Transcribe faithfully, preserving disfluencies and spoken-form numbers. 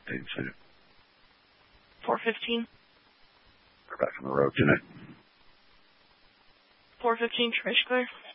Didn't see it. four fifteen. We're back on the road tonight. four fifteen, Trish Clear.